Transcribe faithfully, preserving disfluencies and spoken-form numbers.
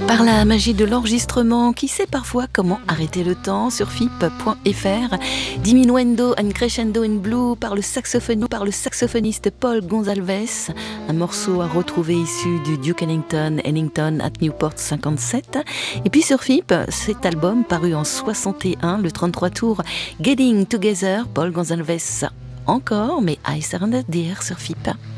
Par la magie de l'enregistrement, qui sait parfois comment arrêter le temps sur F I P point F R. Diminuendo and crescendo in blue par le saxophone, par le saxophoniste Paul Gonsalves. Un morceau à retrouver issu du Duke Ellington, Ellington at Newport cinquante-sept. Et puis sur F I P, cet album paru en soixante et un, le trente-trois tours, Getting Together, Paul Gonsalves encore, mais I Surrender Dear sur F I P.